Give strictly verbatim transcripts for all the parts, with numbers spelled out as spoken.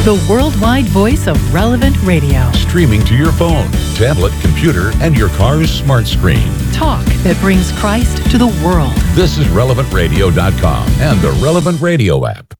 the worldwide voice of Relevant Radio. Streaming to your phone, tablet, computer, and your car's smart screen. Talk that brings Christ to the world. This is relevant radio dot com and the Relevant Radio app.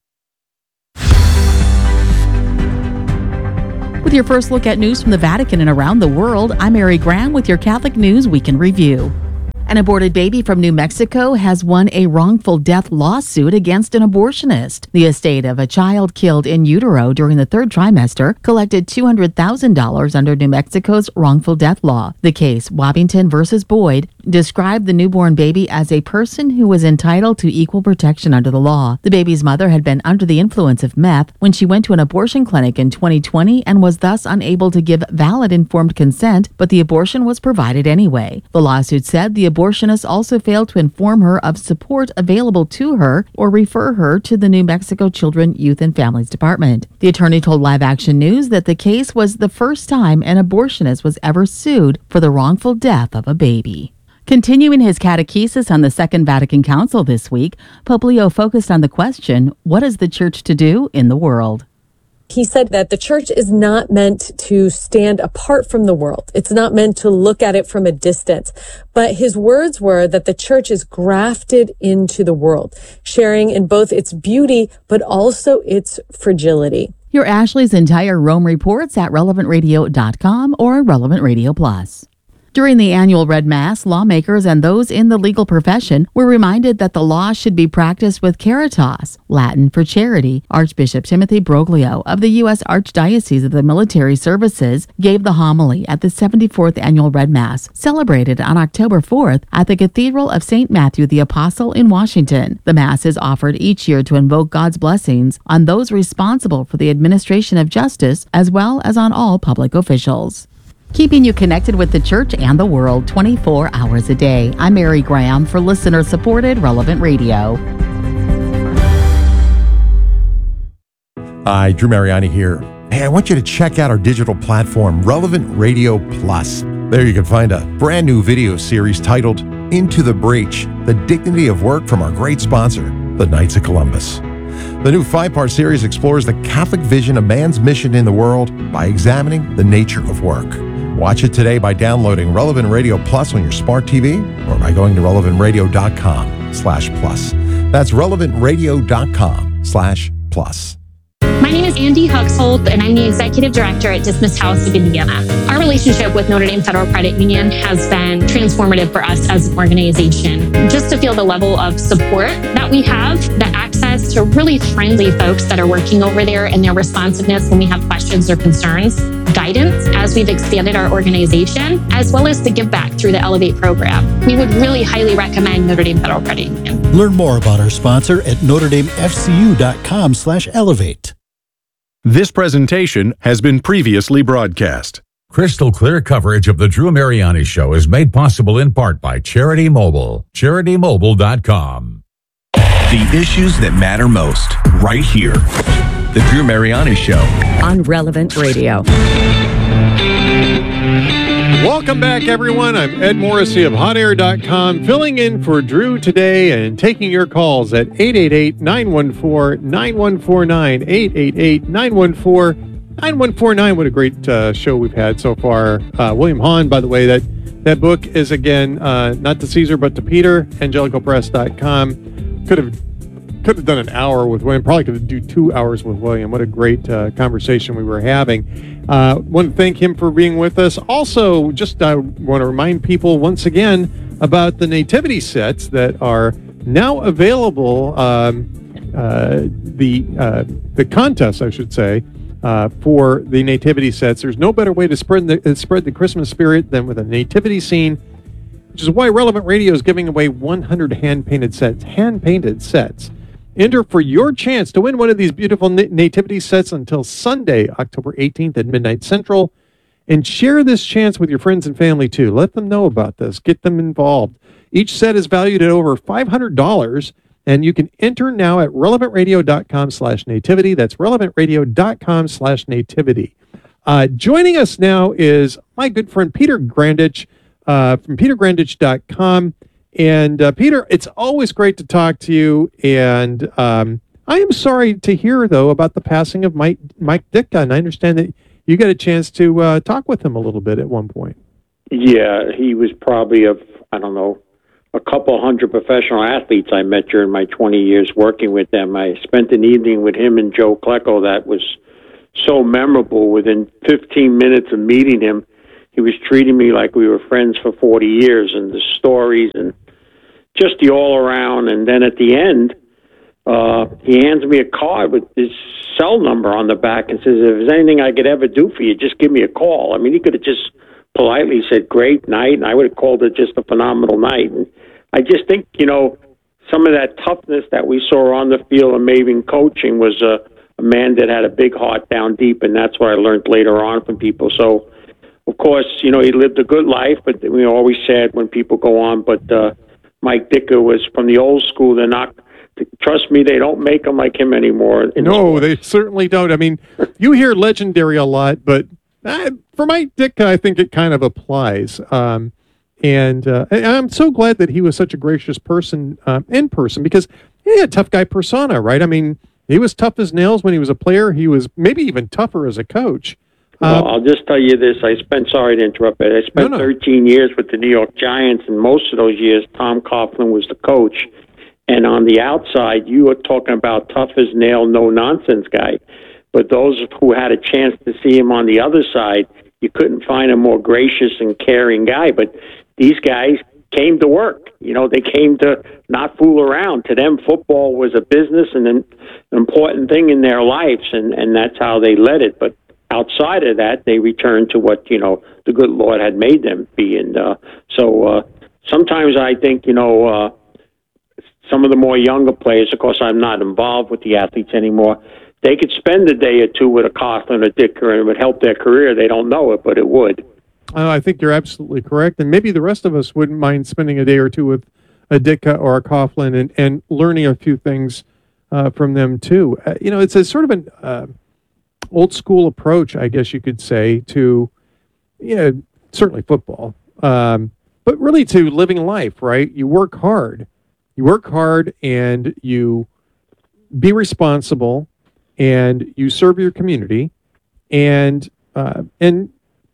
With your first look at news from the Vatican and around the world, I'm Mary Graham with your Catholic News Week in Review. An aborted baby from New Mexico has won a wrongful death lawsuit against an abortionist. The estate of a child killed in utero during the third trimester collected two hundred thousand dollars under New Mexico's wrongful death law. The case, Wabbington versus Boyd, described the newborn baby as a person who was entitled to equal protection under the law. The baby's mother had been under the influence of meth when she went to an abortion clinic in twenty twenty and was thus unable to give valid informed consent, but the abortion was provided anyway. The lawsuit said the abortionist also failed to inform her of support available to her or refer her to the New Mexico Children, Youth, and Families Department. The attorney told Live Action News that the case was the first time an abortionist was ever sued for the wrongful death of a baby. Continuing his catechesis on the Second Vatican Council this week, Pope Leo focused on the question, what is the church to do in the world? He said that the church is not meant to stand apart from the world. It's not meant to look at it from a distance. But his words were that the church is grafted into the world, sharing in both its beauty, but also its fragility. Hear Ashley's entire Rome reports at relevant radio dot com or Relevant Radio Plus. During the annual Red Mass, lawmakers and those in the legal profession were reminded that the law should be practiced with caritas, Latin for charity. Archbishop Timothy Broglio of the U S Archdiocese of the Military Services gave the homily at the seventy-fourth Annual Red Mass, celebrated on October fourth at the Cathedral of Saint Matthew the Apostle in Washington. The Mass is offered each year to invoke God's blessings on those responsible for the administration of justice, as well as on all public officials. Keeping you connected with the church and the world twenty-four hours a day. I'm Mary Graham for listener-supported Relevant Radio. Hi, Drew Mariani here. Hey, I want you to check out our digital platform, Relevant Radio Plus. There you can find a brand new video series titled Into the Breach, The Dignity of Work from our great sponsor, the Knights of Columbus. The new five-part series explores the Catholic vision of man's mission in the world by examining the nature of work. Watch it today by downloading Relevant Radio Plus on your smart T V or by going to relevant radio dot com slash plus. That's relevant radio dot com slash plus. My name is Andy Huxhold, and I'm the Executive Director at Dismiss House of Indiana. Our relationship with Notre Dame Federal Credit Union has been transformative for us as an organization. Just to feel the level of support that we have, the access to really friendly folks that are working over there and their responsiveness when we have questions or concerns, guidance as we've expanded our organization, as well as the give back through the Elevate program. We would really highly recommend Notre Dame Federal Credit Union. Learn more about our sponsor at notre dame f c u dot com slash elevate. This presentation has been previously broadcast. Crystal clear coverage of the Drew Mariani Show is made possible in part by Charity Mobile. charity mobile dot com. The issues that matter most, right here. The Drew Mariani Show on Relevant Radio. Welcome back, everyone. I'm Ed Morrissey of hot air dot com, filling in for Drew today and taking your calls at eight eight eight, nine one four, nine one four nine, eight eight eight, nine one four, nine one four nine. What a great uh, show we've had so far. Uh, William Hahn, by the way, that, that book is, again, uh, not to Caesar, but to Peter, angelical press dot com. Could have could have done an hour with William. Probably could have do two hours with William. What a great uh, conversation we were having. Uh, want to thank him for being with us. Also, just uh, want to remind people once again about the nativity sets that are now available. Um, uh, the uh, the contest, I should say, uh, for the nativity sets. There's no better way to spread the uh, spread the Christmas spirit than with a nativity scene, which is why Relevant Radio is giving away one hundred hand-painted sets. Hand-painted sets. Enter for your chance to win one of these beautiful nativity sets until Sunday, October eighteenth at midnight Central. And share this chance with your friends and family, too. Let them know about this. Get them involved. Each set is valued at over five hundred dollars, and you can enter now at relevant radio dot com slash nativity. That's relevant radio dot com slash nativity. Uh, joining us now is my good friend Peter Grandich uh, from peter grandich dot com. And uh, Peter, it's always great to talk to you. And um, I am sorry to hear, though, about the passing of Mike Mike Ditka, and I understand that you got a chance to uh, talk with him a little bit at one point. Yeah, he was probably of, I don't know, a couple hundred professional athletes I met during my twenty years working with them. I spent an evening with him and Joe Klecko that was so memorable. Within fifteen minutes of meeting him, he was treating me like we were friends for forty years, and the stories and just the all-around. And then at the end, uh, he hands me a card with his cell number on the back and says, if there's anything I could ever do for you, just give me a call. I mean, he could have just politely said, great night, and I would have called it just a phenomenal night. And I just think, you know, some of that toughness that we saw on the field and maybe in coaching was a, a man that had a big heart down deep, and that's what I learned later on from people. So, of course, you know, he lived a good life, but we always said when people go on, but uh, Mike Ditka was from the old school. They're not, trust me, they don't make them like him anymore. No, they certainly don't. I mean, you hear legendary a lot, but uh, for Mike Ditka, I think it kind of applies. Um, and, uh, and I'm so glad that he was such a gracious person um, in person, because he had a tough guy persona, right? I mean, he was tough as nails when he was a player. He was maybe even tougher as a coach. Well, I'll just tell you this. I spent, sorry to interrupt, but I spent no, no. thirteen years with the New York Giants, and most of those years, Tom Coughlin was the coach. And on the outside, you were talking about tough as nail, no-nonsense guy. But those who had a chance to see him on the other side, you couldn't find a more gracious and caring guy. But these guys came to work. You know, they came to not fool around. To them, football was a business and an important thing in their lives, and, and that's how they led it. But outside of that, they returned to what, you know, the good Lord had made them be. And uh, so uh, sometimes I think, you know, uh, some of the more younger players, of course, I'm not involved with the athletes anymore, they could spend a day or two with a Coughlin or Ditka, and it would help their career. They don't know it, but it would. Uh, I think you're absolutely correct. And maybe the rest of us wouldn't mind spending a day or two with a Ditka or a Coughlin and, and learning a few things uh, from them, too. Uh, you know, it's a sort of an uh, old school approach, I guess you could say, to, you know, certainly football, um, but really to living life, right? You work hard. You work hard and you be responsible and you serve your community and uh, and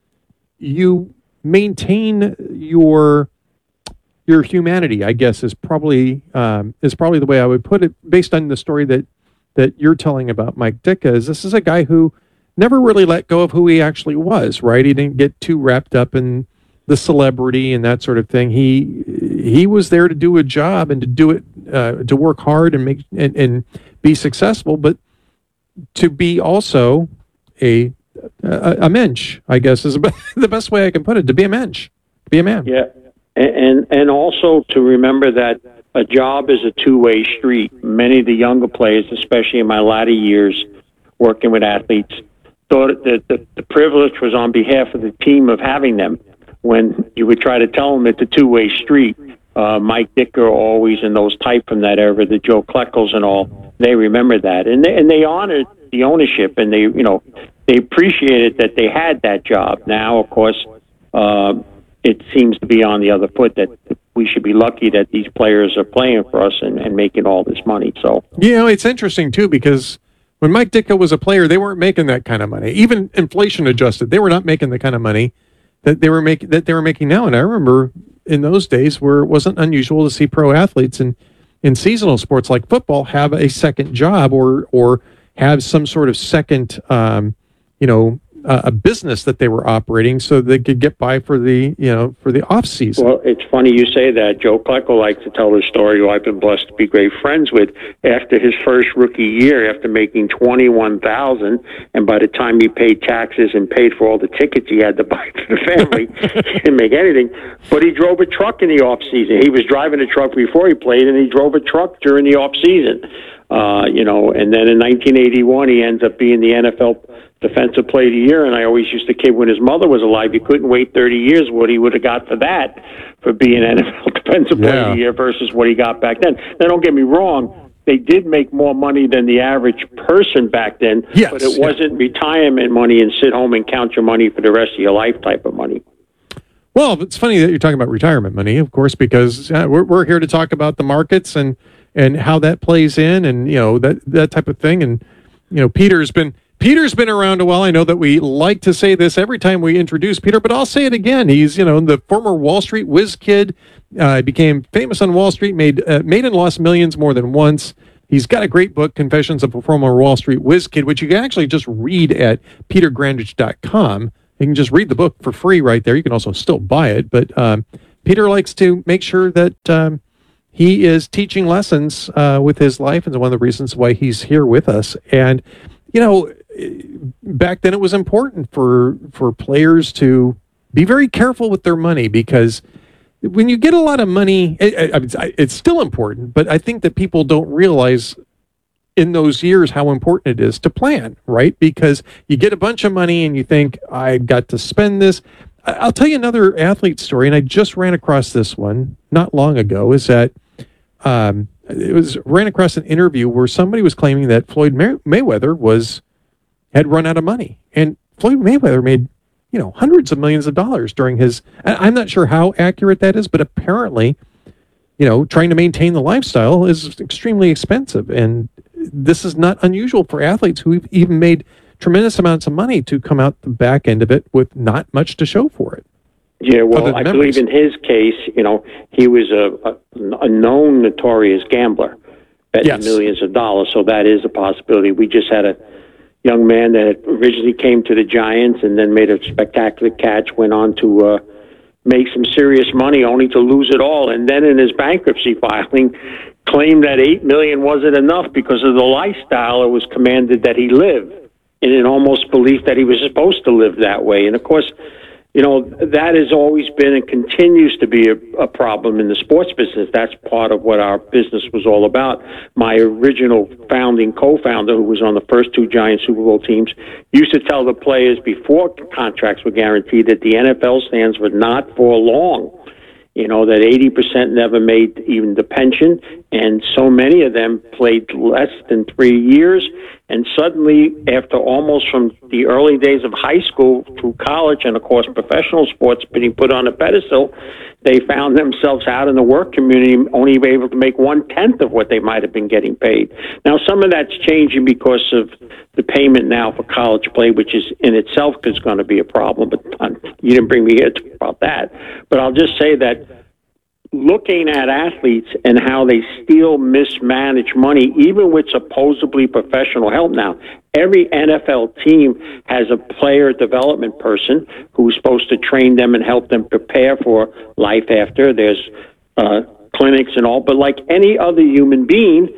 you maintain your your humanity, I guess, is probably um, is probably the way I would put it, based on the story that that you're telling about Mike Ditka. Is this is a guy who never really let go of who he actually was, right? He didn't get too wrapped up in the celebrity and that sort of thing. He he was there to do a job and to do it, uh, to work hard and make and, and be successful, but to be also a a, a mensch, I guess, is the best way I can put it. To be a mensch, be a man. Yeah, and and also to remember that a job is a two-way street. Many of the younger players, especially in my latter years working with athletes, thought that the, the privilege was on behalf of the team of having them. When you would try to tell them it's a two-way street, uh, Mike Ditka always, and those type from that era, the Joe Kleckels and all, they remember that, and they, and they honored the ownership, and they, you know, they appreciated that they had that job. Now, of course, uh, it seems to be on the other foot that we should be lucky that these players are playing for us and, and making all this money. So, you know, it's interesting too, because when Mike Ditka was a player, they weren't making that kind of money, even inflation adjusted. They were not making the kind of money that they were making that they were making now. And I remember in those days where it wasn't unusual to see pro athletes in, in seasonal sports like football have a second job or or have some sort of second, um, you know, uh, a business that they were operating so they could get by for the, you know, for the off season. Well, it's funny you say that. Joe Klecko likes to tell the story, who I've been blessed to be great friends with. After his first rookie year, after making twenty-one thousand dollars, and by the time he paid taxes and paid for all the tickets he had to buy for the family, he didn't make anything. But he drove a truck in the off season. He was driving a truck before he played, and he drove a truck during the off season. Uh, you know, and then in nineteen eighty-one, he ends up being the N F L Defensive Player of the Year. And I always used to kid when his mother was alive, you couldn't wait thirty years what he would have got for that, for being N F L Defensive Player yeah. of the Year versus what he got back then. Now, don't get me wrong, they did make more money than the average person back then, yes, but it yeah. wasn't retirement money and sit home and count your money for the rest of your life type of money. Well, it's funny that you're talking about retirement money, of course, because uh, we're, we're here to talk about the markets and and how that plays in, and you know that that type of thing. And you know, Peter's been Peter's been around a while. I know that we like to say this every time we introduce Peter, but I'll say it again. He's, you know, the former Wall Street whiz kid. Uh, became famous on Wall Street, made uh, made and lost millions more than once. He's got a great book, Confessions of a Former Wall Street Whiz Kid, which you can actually just read at peter grandich dot com. You can just read the book for free right there. You can also still buy it. But um, Peter likes to make sure that um, he is teaching lessons uh, with his life, and it's one of the reasons why he's here with us. And, you know, back then it was important for for players to be very careful with their money, because when you get a lot of money, it, it, it's still important, but I think that people don't realize in those years how important it is to plan, right? Because you get a bunch of money and you think, I've got to spend this. I'll tell you another athlete story, and I just ran across this one not long ago, is that um, it was ran across an interview where somebody was claiming that Floyd May- Mayweather was had run out of money. And Floyd Mayweather made you know, hundreds of millions of dollars during his, I'm not sure how accurate that is, but apparently, you know, trying to maintain the lifestyle is extremely expensive. And this is not unusual for athletes who have even made tremendous amounts of money to come out the back end of it with not much to show for it. Yeah, well, I believe in his case, you know, he was a, a, a known notorious gambler, betting yes. millions of dollars. So that is a possibility. We just had a young man that originally came to the Giants and then made a spectacular catch, went on to uh, make some serious money, only to lose it all. And then in his bankruptcy filing, claimed that eight million dollars wasn't enough because of the lifestyle it was commanded that he live, in an almost belief that he was supposed to live that way. And of course, you know, that has always been and continues to be a, a problem in the sports business. That's part of what our business was all about. My original founding co-founder, who was on the first two Giant Super Bowl teams, used to tell the players before contracts were guaranteed that the N F L stands were not for long. You know, that eighty percent never made even the pension, and so many of them played less than three years. And suddenly, after almost from the early days of high school through college and, of course, professional sports being put on a pedestal, they found themselves out in the work community only able to make one-tenth of what they might have been getting paid. Now, some of that's changing because of the payment now for college play, which is in itself is going to be a problem, but um, you didn't bring me here to talk about that. But I'll just say that looking at athletes and how they still mismanage money, even with supposedly professional help now. Every N F L team has a player development person who's supposed to train them and help them prepare for life after. There's uh, clinics and all, but like any other human being,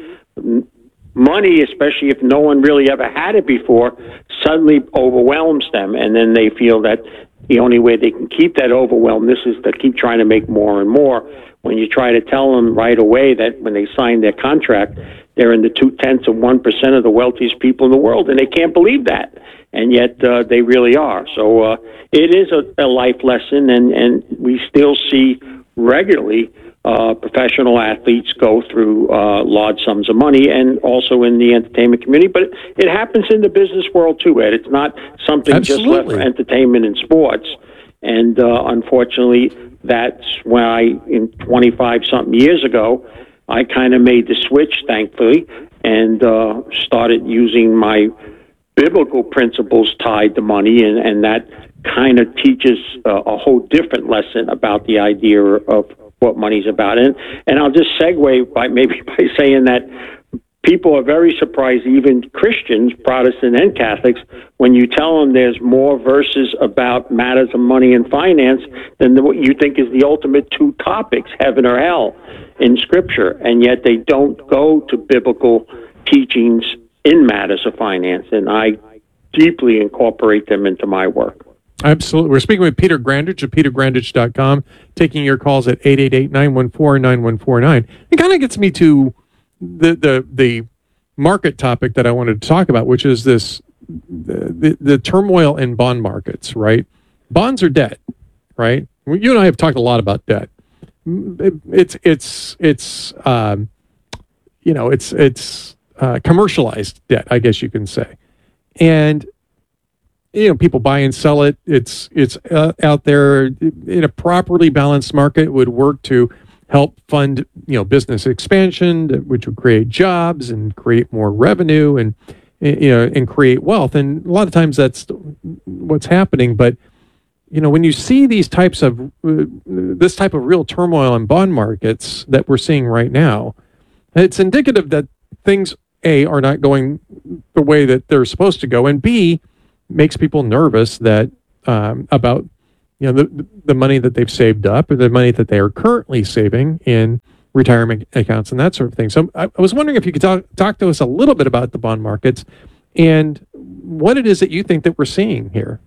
money, especially if no one really ever had it before, suddenly overwhelms them, and then they feel that the only way they can keep that overwhelmness is to keep trying to make more and more. When you try to tell them right away that when they sign their contract, they're in the two-tenths of one percent of the wealthiest people in the world, and they can't believe that, and yet uh, they really are. So uh, it is a, a life lesson, and, and we still see regularly uh, professional athletes go through uh, large sums of money, and also in the entertainment community. But it, it happens in the business world too, Ed. It's not something Absolutely. just left for entertainment and sports. And uh, unfortunately, that's when I, in twenty-five something years ago, I kind of made the switch, thankfully, and uh, started using my biblical principles tied to money, and, and that kind of teaches uh, a whole different lesson about the idea of what money's about. And and I'll just segue by maybe by saying that people are very surprised, even Christians, Protestant and Catholics, when you tell them there's more verses about matters of money and finance than the, what you think is the ultimate two topics, heaven or hell, in Scripture. And yet they don't go to biblical teachings in matters of finance. And I deeply incorporate them into my work. Absolutely. We're speaking with Peter Grandich of peter grandich dot com, taking your calls at eight eight eight, nine one four, nine one four nine. It kind of gets me to the the the market topic that I wanted to talk about, which is this the, the, the turmoil in bond markets, right? Bonds are debt, right? You and I have talked a lot about debt. It, it's it's it's um, you know it's it's uh, commercialized debt, I guess you can say, and you know people buy and sell it. It's it's uh, out there in a properly balanced market. It would work to help fund, you know, business expansion, which would create jobs and create more revenue and, you know, and create wealth. And a lot of times that's what's happening. But, you know, when you see these types of, uh, this type of real turmoil in bond markets that we're seeing right now, it's indicative that things, A, are not going the way that they're supposed to go, and B, makes people nervous that um, about, you know, the, the money that they've saved up or the money that they are currently saving in retirement accounts and that sort of thing. So I, I was wondering if you could talk, talk to us a little bit about the bond markets and what it is that you think that we're seeing here.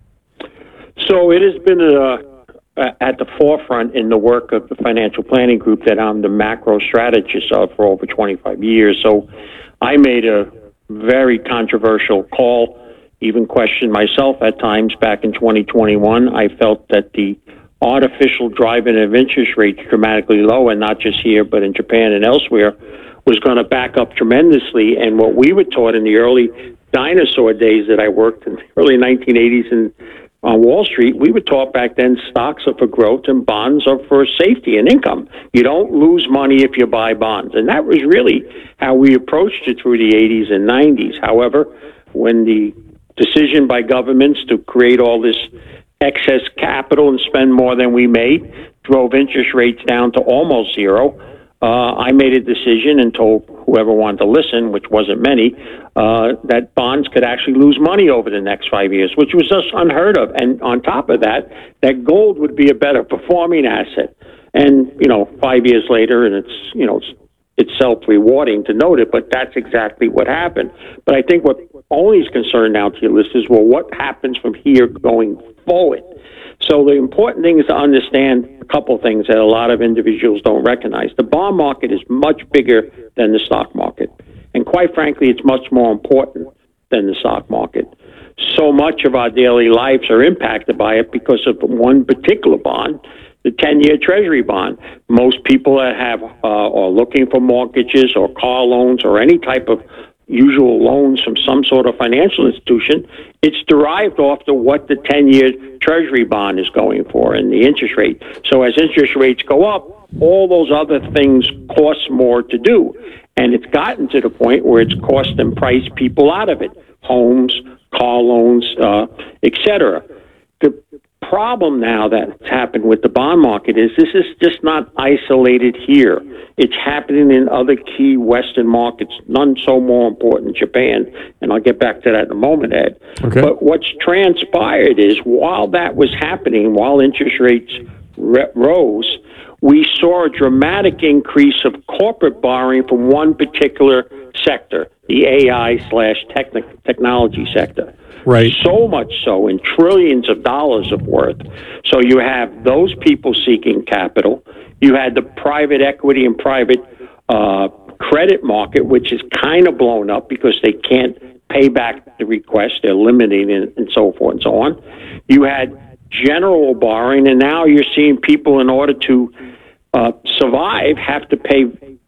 So it has been uh, at the forefront in the work of the financial planning group that I'm the macro strategist of for over twenty-five years. So I made a very controversial call, even questioned myself at times back in twenty twenty-one. I felt that the artificial driving of interest rates dramatically low, and not just here, but in Japan and elsewhere, was going to back up tremendously. And what we were taught in the early dinosaur days that I worked in the early nineteen eighties and on Wall Street, we were taught back then stocks are for growth and bonds are for safety and income. You don't lose money if you buy bonds. And that was really how we approached it through the eighties and nineties. However, when the decision by governments to create all this excess capital and spend more than we made drove interest rates down to almost zero, uh, I made a decision and told whoever wanted to listen, which wasn't many, uh, that bonds could actually lose money over the next five years, which was just unheard of. And on top of that, that gold would be a better performing asset. And, you know, five years later, and it's, you know, it's, it's self-rewarding to note it, but that's exactly what happened. But I think what only is concerned now to your listeners, well, what happens from here going forward? So the important thing is to understand a couple things that a lot of individuals don't recognize. The bond market is much bigger than the stock market. And quite frankly, it's much more important than the stock market. So much of our daily lives are impacted by it because of one particular bond, the ten-year Treasury bond. Most people that have uh, are looking for mortgages or car loans or any type of usual loans from some sort of financial institution, it's derived off to what the ten-year Treasury bond is going for and the interest rate. So as interest rates go up, all those other things cost more to do. And it's gotten to the point where it's cost and priced people out of it. Homes, car loans, uh, et cetera. The problem now that's happened with the bond market is this is just not isolated here. It's happening in other key Western markets, none so more important, Japan, and I'll get back to that in a moment, Ed. Okay. But what's transpired is while that was happening, while interest rates re- rose, we saw a dramatic increase of corporate borrowing from one particular sector, the A I slash technology sector. Right. So much so, in trillions of dollars of worth. So you have those people seeking capital. You had the private equity and private uh, credit market, which is kind of blown up because they can't pay back the request. They're limiting it and so forth and so on. You had general borrowing, and now you're seeing people, in order to uh, survive, have to pay,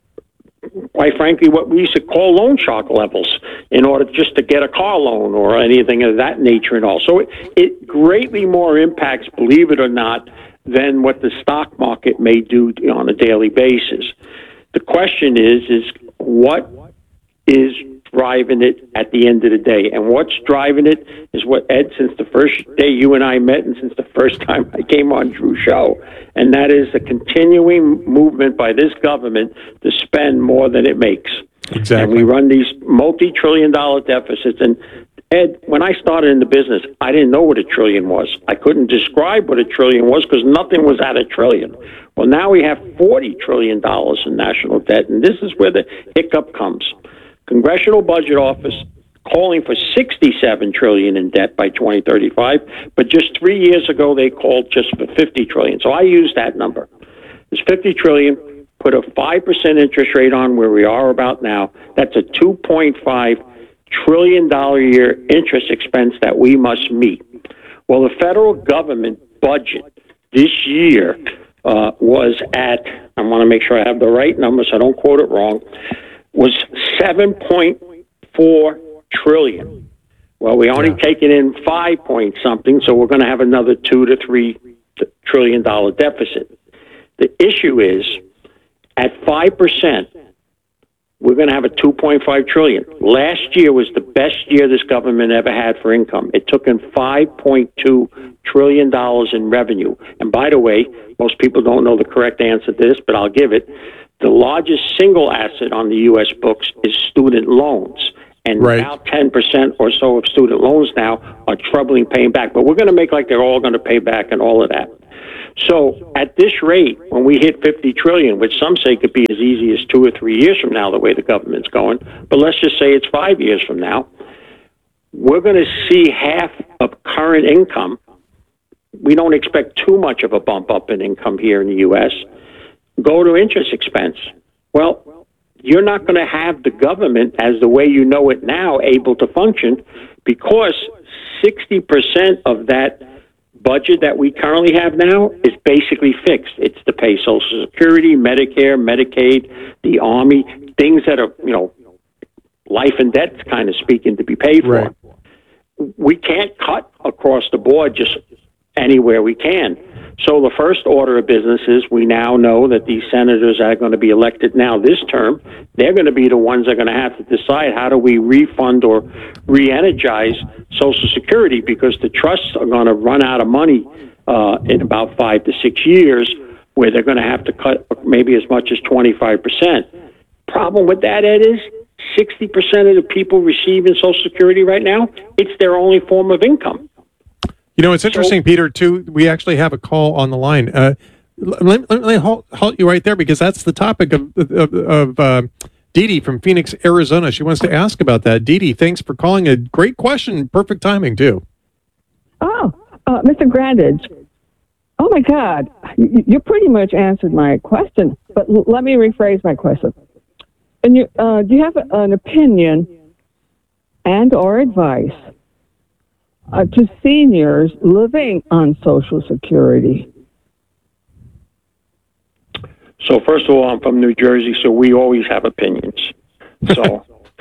quite frankly, what we used to call loan shark levels in order just to get a car loan or anything of that nature and all. So it, it greatly more impacts, believe it or not, than what the stock market may do on a daily basis. The question is, is what is driving it at the end of the day? And what's driving it is what, Ed, since the first day you and I met and since the first time I came on Drew's show, and that is a continuing movement by this government to spend more than it makes. Exactly. And we run these multi-trillion dollar deficits. And Ed, when I started in the business, I didn't know what a trillion was. I couldn't describe what a trillion was because nothing was at a trillion. Well, now we have forty trillion dollars in national debt, and this is where the hiccup comes. Congressional Budget Office calling for sixty-seven trillion dollars in debt by twenty thirty-five, but just three years ago they called just for fifty trillion dollars. So I use that number. It's fifty trillion dollars, put a five percent interest rate on where we are about now. That's a two point five trillion dollars a year interest expense that we must meet. Well, the federal government budget this year uh, was at, I want to make sure I have the right number so I don't quote it wrong, was seven point four trillion dollars. Well, we only yeah. taken in five point something, so we're going to have another two to three trillion dollar deficit. The issue is, At five percent, we're going to have a two point five trillion dollars. Last year was the best year this government ever had for income. It took in five point two trillion dollars in revenue. And by the way, most people don't know the correct answer to this, but I'll give it. The largest single asset on the U S books is student loans. And right. About ten percent or so of student loans now are troubling paying back. But we're going to make like they're all going to pay back and all of that. So at this rate, when we hit fifty trillion dollars, which some say could be as easy as two or three years from now, the way the government's going, but let's just say it's five years from now, we're going to see half of current income. We don't expect too much of a bump up in income here in the U S go to interest expense. Well, you're not going to have the government as the way you know it now able to function because sixty percent of that budget that we currently have now is basically fixed. It's to pay Social Security, Medicare, Medicaid, the Army, things that are, you know, life and death kind of speaking to be paid for. Right. We can't cut across the board just anywhere we can. So the first order of business is we now know that these senators are going to be elected now this term. They're going to be the ones that are going to have to decide how do we refund or re-energize Social Security because the trusts are going to run out of money uh, in about five to six years where they're going to have to cut maybe as much as twenty-five percent. Problem with that, Ed, is sixty percent of the people receiving Social Security right now, it's their only form of income. You know, it's interesting, so, Peter, too. We actually have a call on the line. Uh, let, let me halt, halt you right there because that's the topic of, of, of uh, Dee Dee from Phoenix, Arizona. She wants to ask about that. Dee Dee, thanks for calling. A great question. Perfect timing, too. Oh, uh, Mister Grandage. Oh, my God. You, you pretty much answered my question, but l- let me rephrase my question. And you, uh, do you have an opinion and or advice Uh, to seniors living on Social Security? So first of all, I'm from New Jersey, so we always have opinions. So,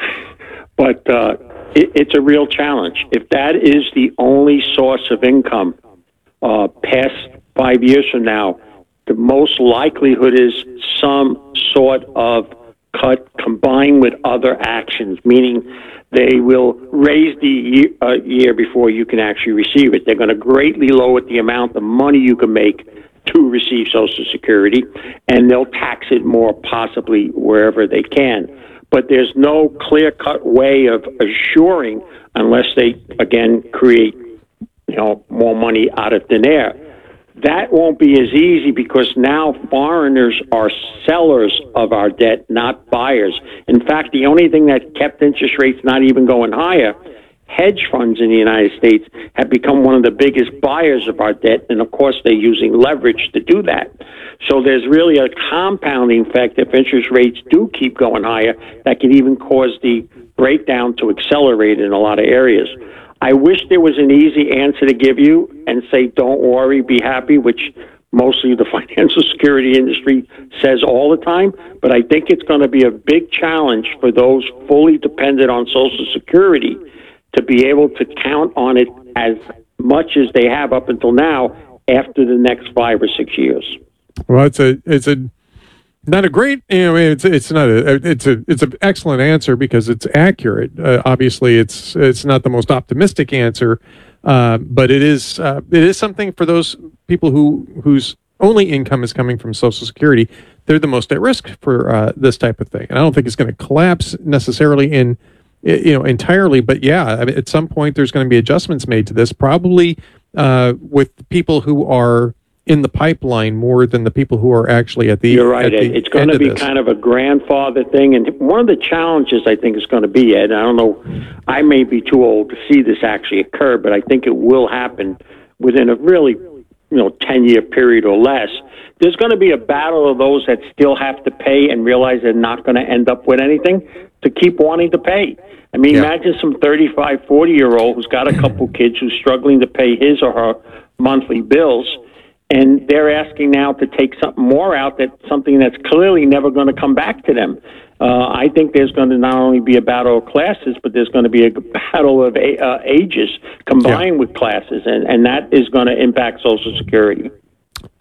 but uh, it, it's a real challenge. If that is the only source of income uh, past five years from now, the most likelihood is some sort of cut combined with other actions, meaning they will raise the year, uh, year before you can actually receive it. They're going to greatly lower the amount of money you can make to receive Social Security, and they'll tax it more possibly wherever they can. But there's no clear-cut way of assuring unless they, again, create, you know, more money out of thin air. That won't be as easy because now foreigners are sellers of our debt, not buyers. In fact, the only thing that kept interest rates not even going higher, hedge funds in the United States have become one of the biggest buyers of our debt, and of course they're using leverage to do that. So there's really a compounding effect if interest rates do keep going higher that can even cause the breakdown to accelerate in a lot of areas. I wish there was an easy answer to give you and say, don't worry, be happy, which mostly the financial security industry says all the time. But I think it's going to be a big challenge for those fully dependent on Social Security to be able to count on it as much as they have up until now after the next five or six years. Well, it's a, it's a, not a great, you know, it's it's not a, it's a, it's an excellent answer because it's accurate. Uh, obviously, it's it's not the most optimistic answer, uh, but it is uh, it is something for those people who whose only income is coming from Social Security. They're the most at risk for uh, this type of thing, and I don't think it's going to collapse necessarily in, you know, entirely. But yeah, I mean, at some point there's going to be adjustments made to this, probably uh, with people who are in the pipeline more than the people who are actually at the You're right, Ed. It's going to be kind of a grandfather thing. And one of the challenges I think is going to be, Ed, I don't know, I may be too old to see this actually occur, but I think it will happen within a really, you know, ten-year period or less. There's going to be a battle of those that still have to pay and realize they're not going to end up with anything to keep wanting to pay. I mean, yeah. Imagine some thirty-five, forty-year-old who's got a couple kids who's struggling to pay his or her monthly bills, and they're asking now to take something more out, that something that's clearly never going to come back to them. Uh, I think there's going to not only be a battle of classes, but there's going to be a battle of a, uh, ages combined yeah. with classes, and, and that is going to impact Social Security.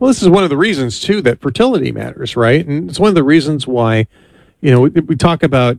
Well, this is one of the reasons, too, that fertility matters, right? And it's one of the reasons why, you know, we, we talk about,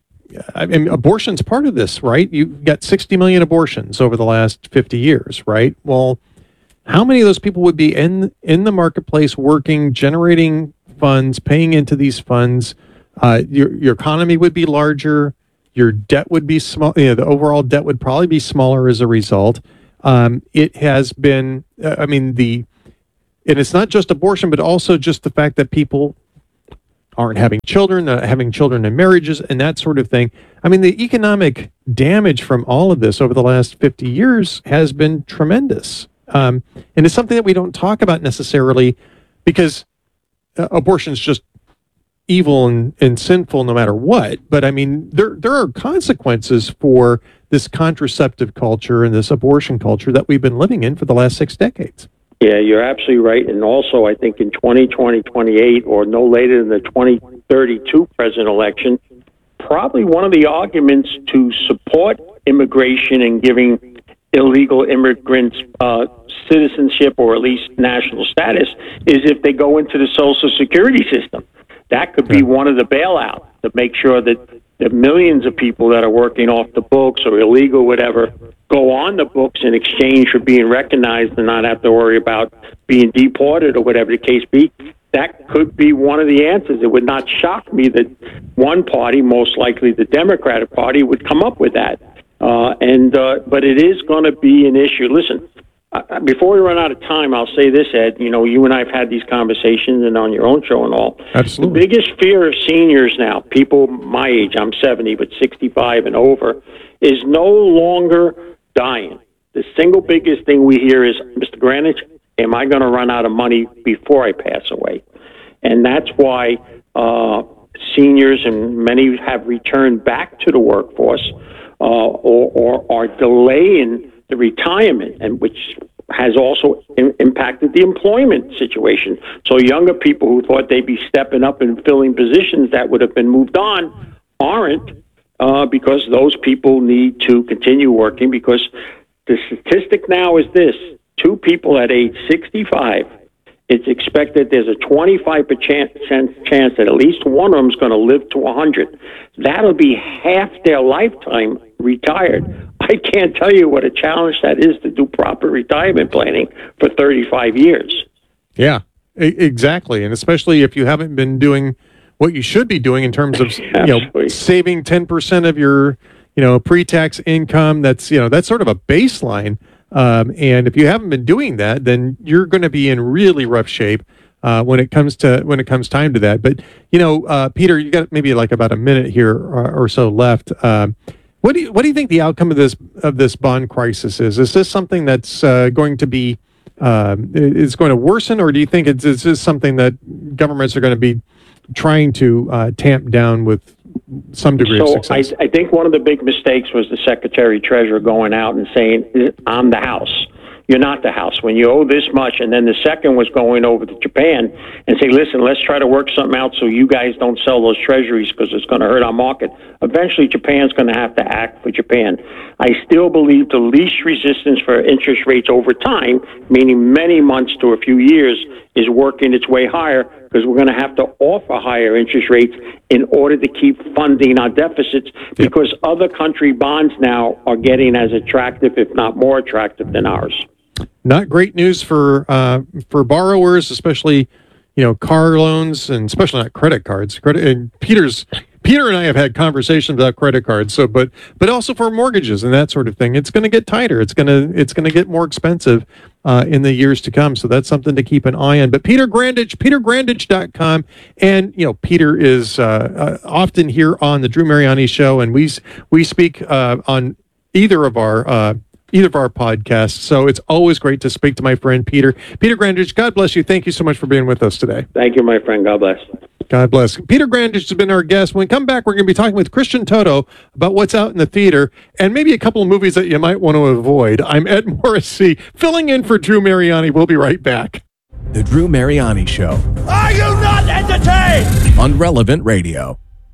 I mean, abortion's part of this, right? You've got sixty million abortions over the last fifty years, right? Well, how many of those people would be in in the marketplace working, generating funds, paying into these funds? Uh, your your economy would be larger. Your debt would be small. You know, the overall debt would probably be smaller as a result. Um, it has been, uh, I mean, the, and it's not just abortion, but also just the fact that people aren't having children, uh, having children in marriages, and that sort of thing. I mean, the economic damage from all of this over the last fifty years has been tremendous. Um, and it's something that we don't talk about necessarily because uh, abortion is just evil and, and sinful no matter what. But I mean, there there are consequences for this contraceptive culture and this abortion culture that we've been living in for the last six decades. Yeah, you're absolutely right. And also, I think in twenty twenty, twenty-eight, or no later than the twenty thirty-two president election, probably one of the arguments to support immigration and giving illegal immigrants uh, citizenship or at least national status is if they go into the Social Security system. That could be one of the bailouts to make sure that the millions of people that are working off the books or illegal, whatever, go on the books in exchange for being recognized and not have to worry about being deported or whatever the case be. That could be one of the answers. It would not shock me that one party, most likely the Democratic Party, would come up with that. Uh, and uh, but it is going to be an issue. Listen, uh, before we run out of time, I'll say this, Ed. You know, you and I have had these conversations and on your own show and all. Absolutely. The biggest fear of seniors now, people my age, I'm seventy, but sixty-five and over, is no longer dying. The single biggest thing we hear is, Mister Grandage, am I going to run out of money before I pass away? And that's why uh, seniors, and many have returned back to the workforce, uh, or, or are delaying the retirement, and which has also in, impacted the employment situation. So younger people who thought they'd be stepping up and filling positions that would have been moved on aren't, uh, because those people need to continue working, because the statistic now is this: two people at age sixty-five, it's expected there's a twenty-five percent chance that at least one of them is going to live to one hundred. That'll be half their lifetime retired. I can't tell you what a challenge that is to do proper retirement planning for thirty-five years. Yeah, exactly. And especially if you haven't been doing what you should be doing in terms of, you know, saving ten percent of your, you know, pre-tax income. That's, you know, that's sort of a baseline. Um, and if you haven't been doing that, then you're going to be in really rough shape uh, when it comes to when it comes time to that. But you know, uh, Peter, you got maybe like about a minute here or, or so left. Um, what do you what do you think the outcome of this of this bond crisis is? Is this something that's uh, going to be uh, is going to worsen, or do you think it's is this something that governments are going to be trying to uh, tamp down with some degree so of success? I, I think one of the big mistakes was the Secretary Treasurer going out and saying, I'm the House. You're not the House when you owe this much. And then the second was going over to Japan and say, listen, let's try to work something out so you guys don't sell those treasuries because it's going to hurt our market. Eventually, Japan's going to have to act for Japan. I still believe the least resistance for interest rates over time, meaning many months to a few years, is working its way higher, because we're going to have to offer higher interest rates in order to keep funding our deficits, because other country bonds now are getting as attractive, if not more attractive, than ours. Not great news for uh, for borrowers, especially, you know, car loans, and especially not credit cards. Credit and Peter's Peter and I have had conversations about credit cards. So, but but also for mortgages and that sort of thing. It's going to get tighter. It's going to it's going to get more expensive uh, in the years to come. So that's something to keep an eye on. But Peter Grandage, peter grandage dot com, and you know, Peter is uh, uh, often here on the Drew Mariani Show, and we we speak uh, on either of our. Uh, either of our podcasts. So it's always great to speak to my friend Peter. Peter Grandage, God bless you. Thank you so much for being with us today. Thank you, my friend. God bless. God bless. Peter Grandage has been our guest. When we come back, we're going to be talking with Christian Toto about what's out in the theater and maybe a couple of movies that you might want to avoid. I'm Ed Morrissey, filling in for Drew Mariani. We'll be right back. The Drew Mariani Show. Are you not entertained? On Relevant Radio.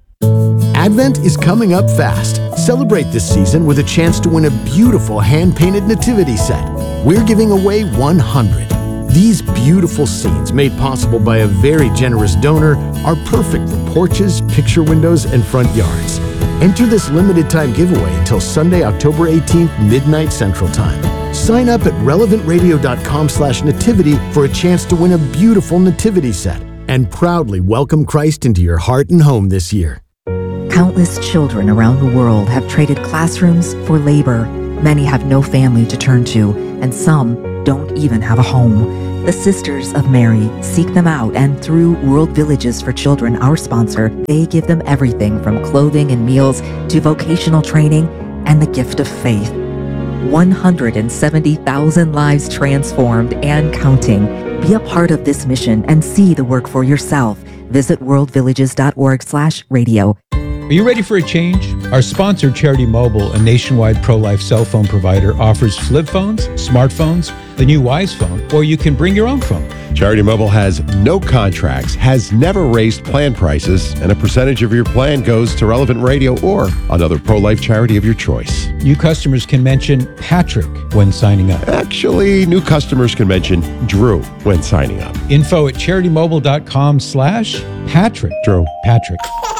Advent is coming up fast. Celebrate this season with a chance to win a beautiful hand-painted nativity set. We're giving away one hundred. These beautiful scenes, made possible by a very generous donor, are perfect for porches, picture windows, and front yards. Enter this limited time giveaway until Sunday, October eighteenth, midnight Central Time. Sign up at relevantradio.com slash nativity for a chance to win a beautiful nativity set and proudly welcome Christ into your heart and home this year. Countless children around the world have traded classrooms for labor. Many have no family to turn to, and some don't even have a home. The Sisters of Mary seek them out, and through World Villages for Children, our sponsor, they give them everything from clothing and meals to vocational training and the gift of faith. one hundred seventy thousand lives transformed and counting. Be a part of this mission and see the work for yourself. Visit worldvillages.org slash radio. Are you ready for a change? Our sponsor, Charity Mobile, a nationwide pro-life cell phone provider, offers flip phones, smartphones, the new Wise phone, or you can bring your own phone. Charity Mobile has no contracts, has never raised plan prices, and a percentage of your plan goes to Relevant Radio or another pro-life charity of your choice. New customers can mention Patrick when signing up. Actually, new customers can mention Drew when signing up. Info at charitymobile.com slash Patrick. Drew. Patrick.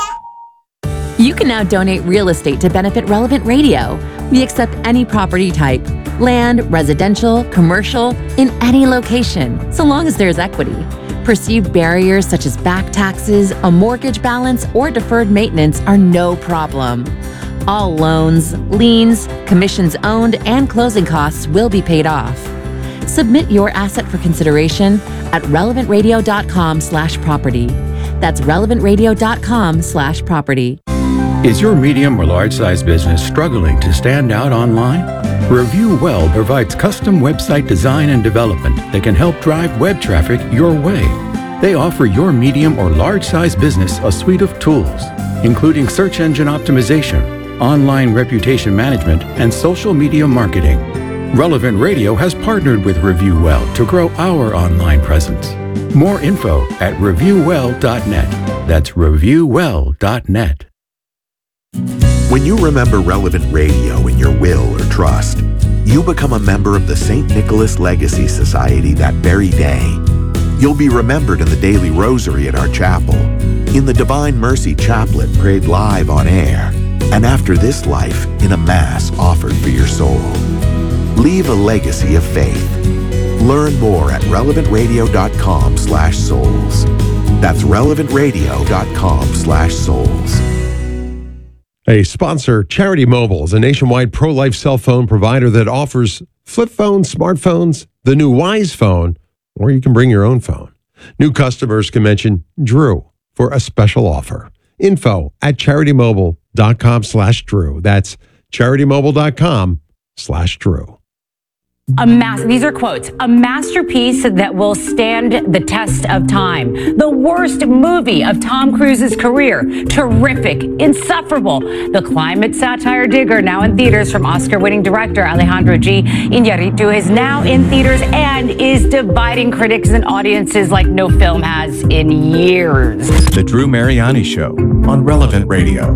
You can now donate real estate to benefit Relevant Radio. We accept any property type, land, residential, commercial, in any location, so long as there's equity. Perceived barriers such as back taxes, a mortgage balance, or deferred maintenance are no problem. All loans, liens, commissions owned, and closing costs will be paid off. Submit your asset for consideration at relevantradio.com slash property. That's relevantradio.com slash property. Is your medium or large size business struggling to stand out online? Review Well provides custom website design and development that can help drive web traffic your way. They offer your medium or large size business a suite of tools, including search engine optimization, online reputation management, and social media marketing. Relevant Radio has partnered with Review Well to grow our online presence. More info at review well dot net. That's review well dot net. When you remember Relevant Radio in your will or trust, you become a member of the Saint Nicholas Legacy Society that very day. You'll be remembered in the daily rosary at our chapel, in the Divine Mercy Chaplet prayed live on air, and after this life in a Mass offered for your soul. Leave a legacy of faith. Learn more at relevantradio.com slash souls. That's relevantradio.com slash souls. A sponsor, Charity Mobile, is a nationwide pro-life cell phone provider that offers flip phones, smartphones, the new Wise phone, or you can bring your own phone. New customers can mention Drew for a special offer. Info at charitymobile.com slash Drew. That's charitymobile.com slash Drew. A mass, these are quotes, a masterpiece that will stand the test of time. The worst movie of Tom Cruise's career. Terrific, insufferable. The climate satire Digger, now in theaters from Oscar-winning director Alejandro G. Iñárritu, is now in theaters and is dividing critics and audiences like no film has in years. The Drew Mariani Show on Relevant Radio.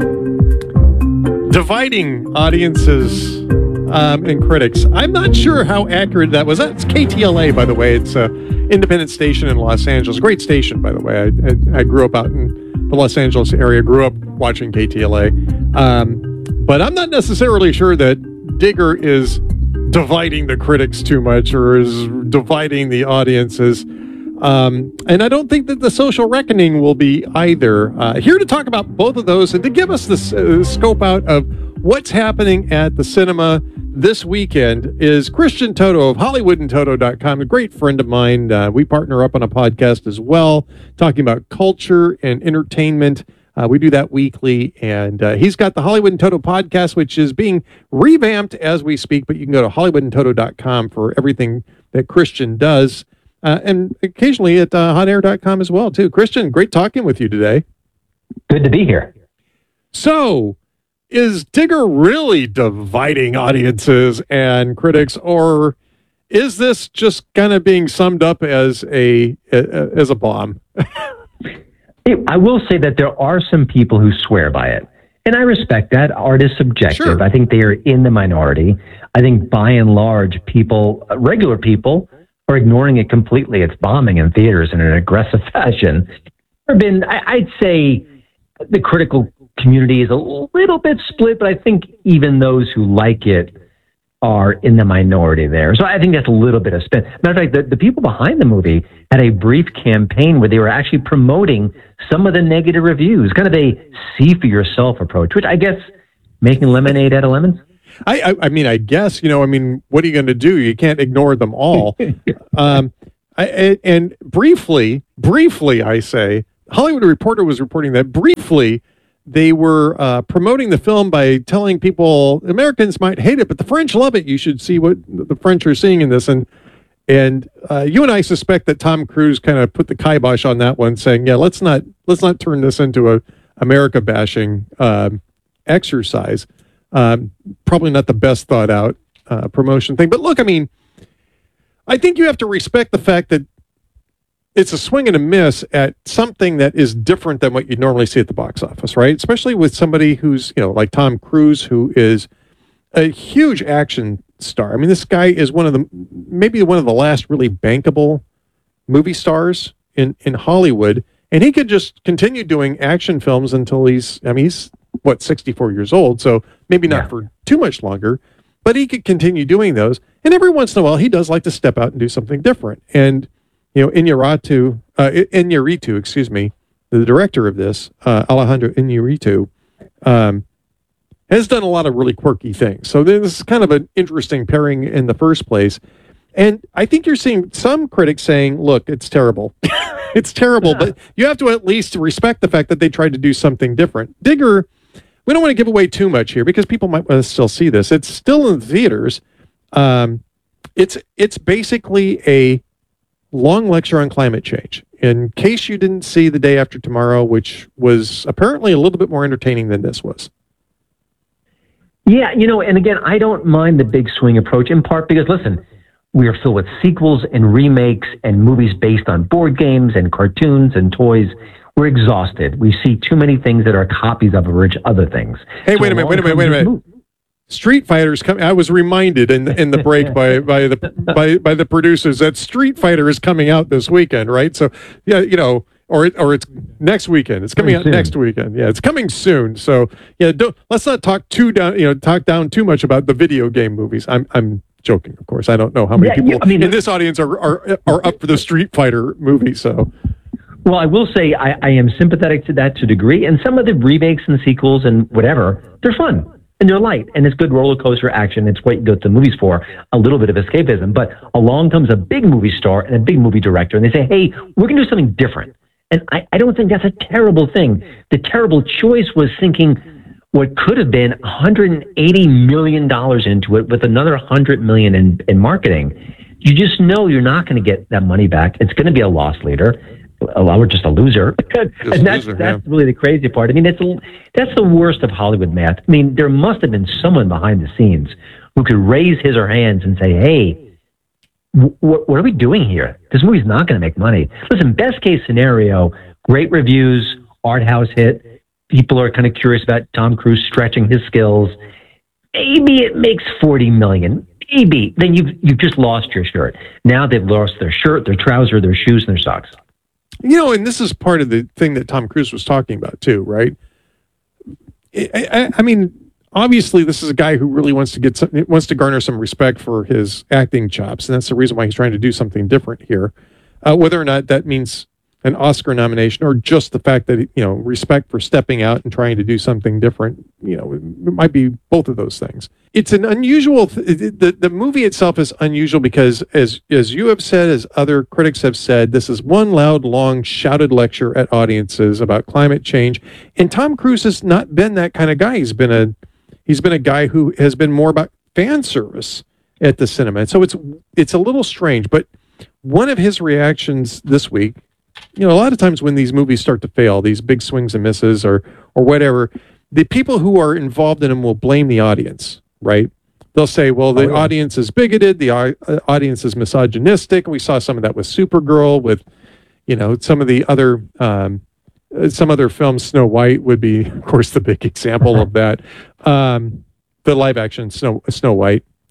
Dividing audiences Um, and critics. I'm not sure how accurate that was. That's K T L A, by the way. It's an independent station in Los Angeles. Great station, by the way. I, I, I grew up out in the Los Angeles area, grew up watching K T L A. Um, but I'm not necessarily sure that Digger is dividing the critics too much or is dividing the audiences. Um, and I don't think that the social reckoning will be either. Uh, here to talk about both of those and to give us the uh, scope out of what's happening at the cinema this weekend is Christian Toto of Hollywood and Toto dot com, a great friend of mine. Uh, we partner up on a podcast as well, talking about culture and entertainment. Uh, we do that weekly, and uh, he's got the Hollywood and Toto podcast, which is being revamped as we speak, but you can go to Hollywood and Toto dot com for everything that Christian does, uh, and occasionally at uh, hot air dot com as well, too. Christian, great talking with you today. Good to be here. So, is Digger really dividing audiences and critics, or is this just kind of being summed up as a as a bomb? I will say that there are some people who swear by it, and I respect that. Art is subjective. Sure. I think they are in the minority. I think by and large, people, regular people, or ignoring it completely. It's bombing in theaters in an aggressive fashion. There have been, I, I'd say, the critical community is a little bit split, but I think even those who like it are in the minority there. So I think that's a little bit of spin. Matter of fact, the, the people behind the movie had a brief campaign where they were actually promoting some of the negative reviews, kind of a see for yourself approach, which I guess making lemonade out of lemons. I, I, I mean, I guess, you know, I mean, what are you going to do? You can't ignore them all. um, I, and briefly, briefly, I say, Hollywood Reporter was reporting that briefly they were uh, promoting the film by telling people Americans might hate it, but the French love it. You should see what the French are seeing in this. And and uh, you and I suspect that Tom Cruise kind of put the kibosh on that one, saying, "Yeah, let's not let's not turn this into a America bashing uh, exercise." Um, probably not the best thought out uh, promotion thing. But look, I mean, I think you have to respect the fact that it's a swing and a miss at something that is different than what you normally see at the box office, right? Especially with somebody who's, you know, like Tom Cruise, who is a huge action star. I mean, this guy is one of the, maybe one of the last really bankable movie stars in, in Hollywood. And he could just continue doing action films until he's, I mean, he's, what, sixty-four years old. So maybe not yeah. for too much longer, but he could continue doing those. And every once in a while, he does like to step out and do something different. And, you know, Iñárritu, uh, Iñárritu, excuse me, the director of this, uh, Alejandro Iñárritu, um, has done a lot of really quirky things. So this is kind of an interesting pairing in the first place. And I think you're seeing some critics saying, look, it's terrible. It's terrible, but you have to at least respect the fact that they tried to do something different. Digger, we don't want to give away too much here because people might want to still see this. It's still in theaters. Um, it's it's basically a long lecture on climate change. In case you didn't see The Day After Tomorrow, which was apparently a little bit more entertaining than this was. Yeah, you know, and again, I don't mind the big swing approach, in part because, listen, we are filled with sequels and remakes and movies based on board games and cartoons and toys. We're exhausted. We see too many things that are copies of other things. Hey, so wait a minute, wait a minute, wait a minute. Street Fighter's coming. I was reminded in in the break by by the by by the producers that Street Fighter is coming out this weekend, right? So yeah, you know, or it, or it's next weekend. It's coming out next weekend. Yeah, it's coming soon. So yeah, don't, let's not talk too down. You know, talk down too much about the video game movies. I'm I'm joking, of course. I don't know how many yeah, people yeah, I mean, in this audience are, are are up for the Street Fighter movie. So. Well, I will say I, I am sympathetic to that to a degree, and some of the remakes and sequels and whatever, they're fun. And they're light, and it's good roller coaster action. It's what you go to the movies for, a little bit of escapism. But along comes a big movie star and a big movie director, and they say, hey, we're going to do something different. And I, I don't think that's a terrible thing. The terrible choice was thinking what could have been one hundred eighty million dollars into it with another one hundred million dollars in, in marketing. You just know you're not going to get that money back. It's going to be a loss leader. We're just a loser. Just and that's, loser, that's yeah. really the crazy part. I mean, that's, that's the worst of Hollywood math. I mean, there must have been someone behind the scenes who could raise his or her hands and say, hey, w- what are we doing here? This movie's not going to make money. Listen, best case scenario, great reviews, art house hit. People are kind of curious about Tom Cruise stretching his skills. Maybe it makes forty million dollars. Maybe. Then you've, you've just lost your shirt. Now they've lost their shirt, their trouser, their shoes, and their socks. You know, and this is part of the thing that Tom Cruise was talking about too, right? I, I, I mean, obviously, this is a guy who really wants to get some, wants to garner some respect for his acting chops, and that's the reason why he's trying to do something different here. Uh, whether or not that means an Oscar nomination or just the fact that, you know, respect for stepping out and trying to do something different, you know, it might be both of those things. It's an unusual, th- the, the movie itself is unusual because as, as you have said, as other critics have said, this is one loud, long, shouted lecture at audiences about climate change. And Tom Cruise has not been that kind of guy. He's been a, he's been a guy who has been more about fan service at the cinema. And so it's, it's a little strange, but one of his reactions this week, you know, a lot of times when these movies start to fail, these big swings and misses or or whatever, the people who are involved in them will blame the audience, right? They'll say, well, the oh, yeah. audience is bigoted, the uh, audience is misogynistic. We saw some of that with Supergirl, with, you know, some of the other, um, some other films. Snow White would be, of course, the big example of that. Um, the live action Snow Snow White.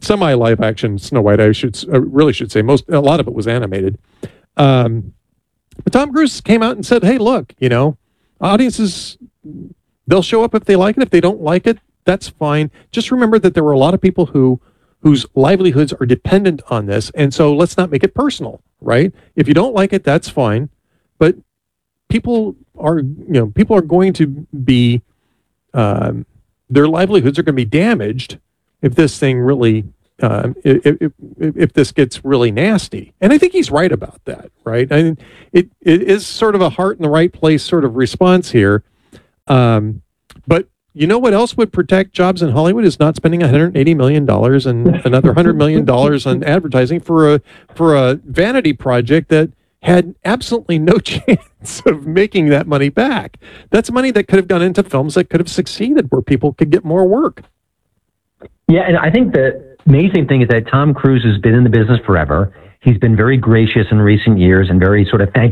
semi live action Snow White. I should I really should say most a lot of it was animated. Um, but Tom Cruise came out and said, "Hey, look, you know, audiences, they'll show up if they like it. If they don't like it, that's fine. Just remember that there were a lot of people who whose livelihoods are dependent on this, and so let's not make it personal, right? If you don't like it, that's fine, but people are, you know, people are going to be, um, their livelihoods are going to be damaged if this thing really, um, if, if, if this gets really nasty." And I think he's right about that, right? I mean, it it is sort of a heart in the right place sort of response here, um, but. You know what else would protect jobs in Hollywood is not spending one hundred eighty million dollars and another one hundred million dollars on advertising for a for a vanity project that had absolutely no chance of making that money back. That's money that could have gone into films that could have succeeded, where people could get more work. Yeah, and I think the amazing thing is that Tom Cruise has been in the business forever. He's been very gracious in recent years and very sort of thank